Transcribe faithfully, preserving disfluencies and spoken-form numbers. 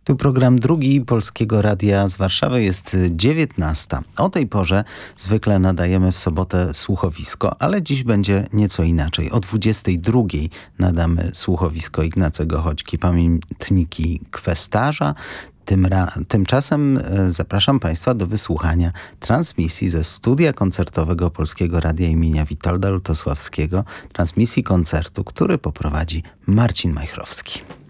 Tu program drugi Polskiego Radia z Warszawy, jest dziewiętnasta. O tej porze zwykle nadajemy w sobotę słuchowisko, ale dziś będzie nieco inaczej. O dwudziestej drugiej nadamy słuchowisko Ignacego Choćki, pamiętniki kwestarza. Tym ra- tymczasem e, zapraszam Państwa do wysłuchania transmisji ze studia koncertowego Polskiego Radia imienia Witolda Lutosławskiego, transmisji koncertu, który poprowadzi Marcin Majchrowski.